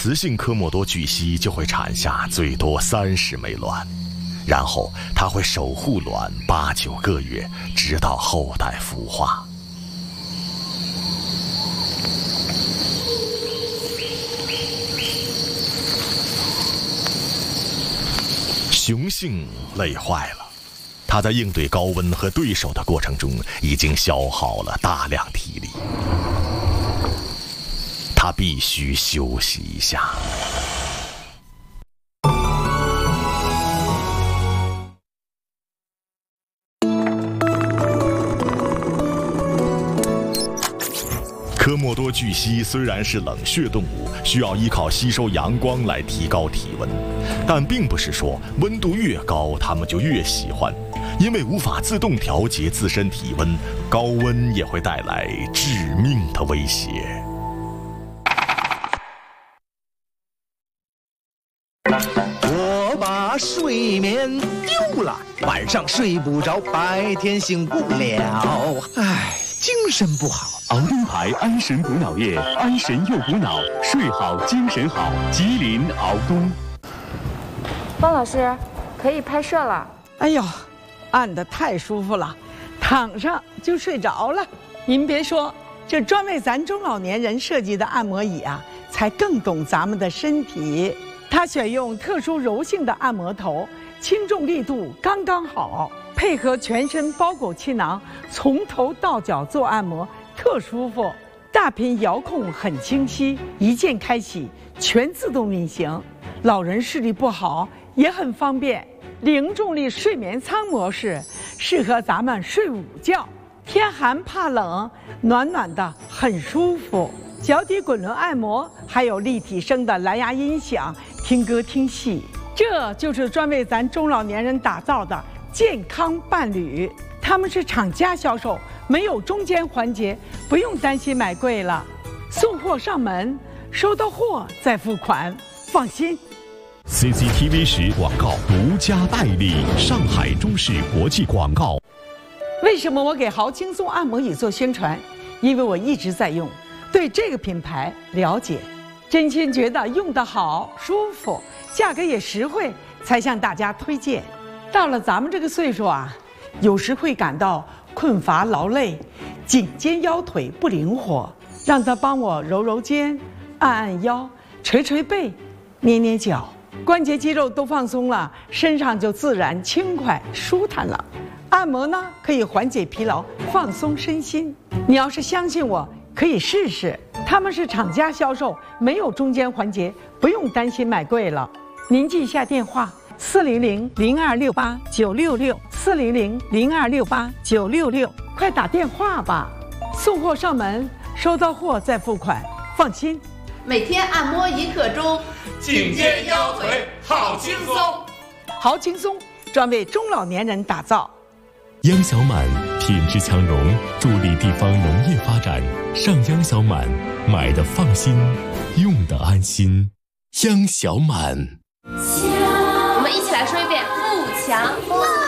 雌性科莫多巨蜥就会产下最多30枚卵，然后它会守护卵8、9个月，直到后代孵化。雄性累坏了，他在应对高温和对手的过程中已经消耗了大量体力，他必须休息一下。科莫多巨蜥虽然是冷血动物，需要依靠吸收阳光来提高体温，但并不是说温度越高它们就越喜欢，因为无法自动调节自身体温，高温也会带来致命的威胁。 我把睡眠丢了，晚上睡不着，白天醒不了，唉，精神不好。 敖东牌安神补脑液，安神又补脑，睡好精神好。吉林敖东。 方老师，可以拍摄了。 哎呦，按得太舒服了，躺上就睡着了。您别说，这专为咱中老年人设计的按摩椅啊，才更懂咱们的身体。它选用特殊柔性的按摩头，轻重力度刚刚好，配合全身包裹气囊，从头到脚做按摩。特舒服，大屏遥控很清晰，一键开启，全自动运行。老人视力不好也很方便。零重力睡眠舱模式适合咱们睡午觉，天寒怕冷，暖暖的很舒服。脚底滚轮按摩，还有立体声的蓝牙音响，听歌听戏。这就是专为咱中老年人打造的健康伴侣。他们是厂家销售，没有中间环节，不用担心买贵了。送货上门，收到货再付款，放心。 CCTV 10广告独家代理，上海中视国际广告。 为什么我给豪轻松按摩椅做宣传？因为我一直在用，对这个品牌了解，真心觉得用得好、舒服，价格也实惠，才向大家推荐。到了咱们这个岁数啊，有时会感到困乏劳累，颈肩腰腿不灵活，让他帮我揉揉肩，按按腰，捶捶背，捏捏脚，关节肌肉都放松了，身上就自然轻快舒坦了。按摩呢，可以缓解疲劳，放松身心。你要是相信我，可以试试。他们是厂家销售，没有中间环节，不用担心买贵了。您记一下电话：400-0268-966，400-0268-966，快打电话吧。送货上门，收到货再付款，放心。 每天按摩1刻钟， 颈肩腰腿好轻松。 好轻松，专为中老年人打造。 央小满品质强融，助力地方农业发展。上央小满，买的放心，用的安心。央小满。 我们一起来说一遍：富强。